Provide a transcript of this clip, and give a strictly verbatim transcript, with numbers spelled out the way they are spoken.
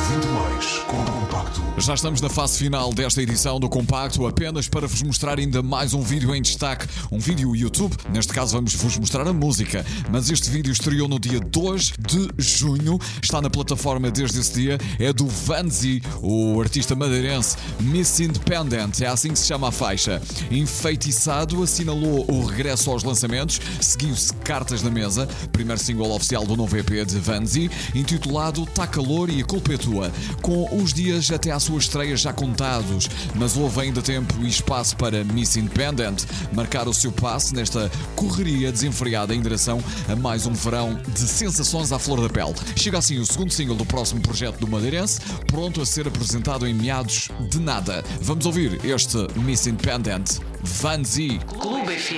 Ouvindo mais com o Compacto. Já estamos na fase final desta edição do Compacto, apenas para vos mostrar ainda mais um vídeo em destaque. Um vídeo YouTube, neste caso vamos vos mostrar a música, mas este vídeo estreou no dia dois de junho, está na plataforma desde esse dia, é do Vanzi, o artista madeirense, Miss Independent, é assim que se chama a faixa. Enfeitiçado assinalou o regresso aos lançamentos, seguiu-se Cartas na Mesa, primeiro single oficial do novo E P de Vanzi, intitulado Tá Calor e a Culpa é Tua, com os dias até à sua estreia já contados, mas houve ainda tempo e espaço para Miss Independent marcar o seu passo nesta correria desenfreada em direção a mais um verão de sensações à flor da pele. Chega assim o segundo single do próximo projeto do madeirense, pronto a ser apresentado em meados de nada. Vamos ouvir este Miss Independent, Vanzi. Clube F